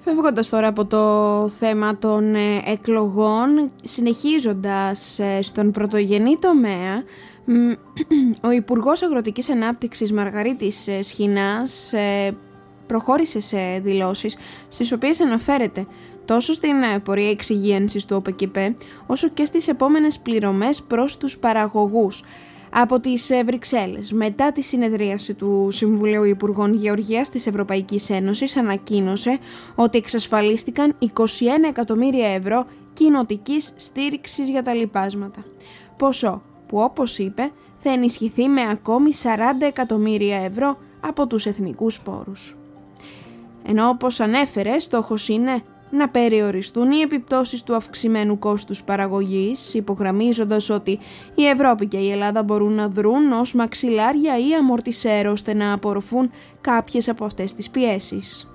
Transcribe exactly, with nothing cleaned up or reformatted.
Φεύγοντας τώρα από το θέμα των εκλογών, συνεχίζοντας στον πρωτογενή τομέα, ο Υπουργός Αγροτικής Ανάπτυξης Μαργαρίτης Σχοινάς προχώρησε σε δηλώσεις στις οποίες αναφέρεται τόσο στην πορεία εξυγίανσης του ΟΠΕΚΙΠ, όσο και στις επόμενες πληρωμές προς τους παραγωγούς. Από τις Βρυξέλλες, μετά τη συνεδρίαση του Συμβουλίου Υπουργών Γεωργίας της Ευρωπαϊκής Ένωσης, ανακοίνωσε ότι εξασφαλίστηκαν είκοσι ένα εκατομμύρια ευρώ κοινοτικής στήριξης για τα λιπάσματα. Ποσό που, όπως είπε, θα ενισχυθεί με ακόμη σαράντα εκατομμύρια ευρώ από τους εθνικούς πόρους. Ενώ, όπως ανέφερε, στόχος είναι να περιοριστούν οι επιπτώσεις του αυξημένου κόστους παραγωγής, υπογραμμίζοντας ότι η Ευρώπη και η Ελλάδα μπορούν να δρουν ως μαξιλάρια ή αμορτισέρ ώστε να απορροφούν κάποιες από αυτές τις πιέσεις.